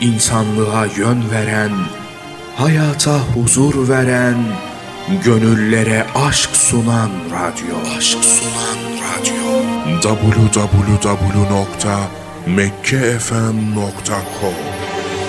insanlığa yön veren, hayata huzur veren, gönüllere aşk sunan radyo. www.mekkefm.com